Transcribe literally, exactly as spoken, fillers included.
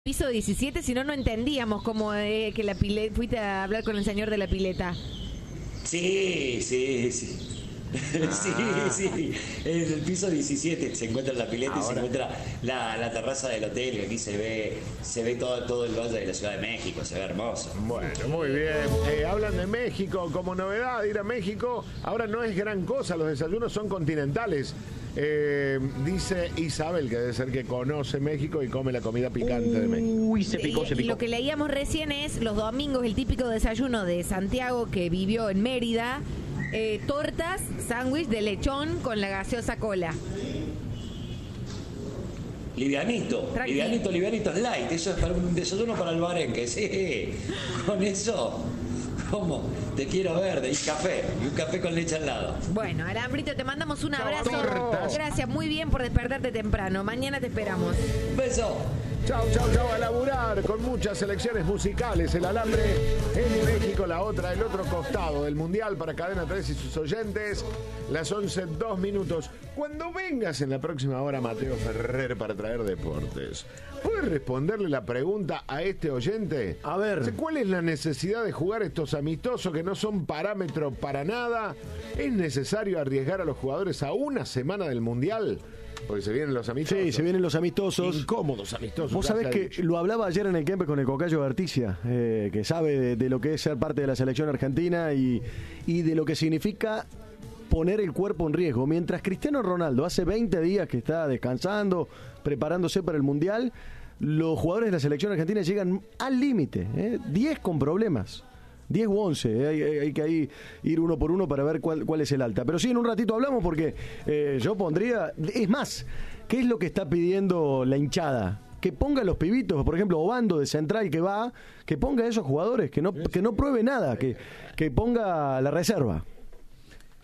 Piso diecisiete, si no, no entendíamos cómo eh, que la pileta, fuiste a hablar con el señor de la pileta. Sí, sí, sí. Ah. Sí, sí, en el piso diecisiete se encuentra la pileta. Ahora. Y se encuentra la, la terraza del hotel, que aquí se ve se ve todo, todo el valle de la Ciudad de México, se ve hermoso. Bueno, muy bien. Eh, hablan de México como novedad, ir a México. Ahora no es gran cosa, los desayunos son continentales. Eh, dice Isabel, que debe ser que conoce México y come la comida picante de México. Uy, se picó, se picó. Y lo que leíamos recién es los domingos, el típico desayuno de Santiago, que vivió en Mérida. Eh, tortas, sándwich de lechón con la gaseosa cola. Livianito, Tranquil. livianito, livianito es light. Eso es para un desayuno para el barenque, sí. Con eso, ¿cómo? Te quiero ver, y café, y un café con leche al lado. Bueno, Alambrito, te mandamos un abrazo. Tortas. Gracias, muy bien por despertarte temprano. Mañana te esperamos. Beso. Chau, chau, chau, a laburar con muchas selecciones musicales. El Alambre en México, la otra, el otro costado del Mundial para Cadena tres y sus oyentes. Las once, dos minutos. Cuando vengas en la próxima hora, Mateo Ferrer, para traer deportes, ¿puedes responderle la pregunta a este oyente? A ver. ¿Cuál es la necesidad de jugar estos amistosos que no son parámetro para nada? ¿Es necesario arriesgar a los jugadores a una semana del Mundial? Porque se vienen los amistosos. Sí, se vienen los amistosos. Incómodos amistosos. Vos sabés que dicho. Lo hablaba ayer en el Kempes con el Cocayo Garticia, eh, que sabe de, de lo que es ser parte de la selección argentina y, y de lo que significa poner el cuerpo en riesgo. Mientras Cristiano Ronaldo hace veinte días que está descansando, preparándose para el Mundial, los jugadores de la selección argentina llegan al límite, eh, diez con problemas. diez u once, eh, hay, hay que ahí ir uno por uno para ver cuál, cuál es el alta. Pero sí, en un ratito hablamos porque eh, yo pondría, es más, ¿qué es lo que está pidiendo la hinchada? Que ponga los pibitos, por ejemplo, Obando de Central que va, que ponga a esos jugadores, que no, que no pruebe nada, que, que ponga la reserva.